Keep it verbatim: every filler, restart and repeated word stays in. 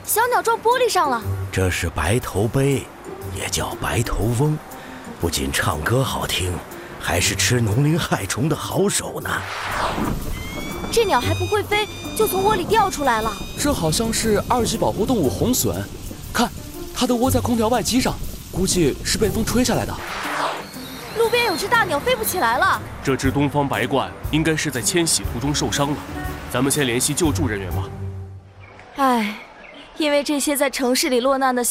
小鸟撞玻璃上了。 这是白头鹎，也叫白头翁，不仅唱歌好听，还是吃农灵害虫的好手呢。 这鸟还不会飞，就从窝里掉出来了。 这好像是二级保护动物红隼，看，它的窝在空调外机上，估计是被风吹下来的。 路边有只大鸟飞不起来了。 这只东方白鹳应该是在迁徙途中受伤了，咱们先联系救助人员吧。 唉，因为这些在城市里落难的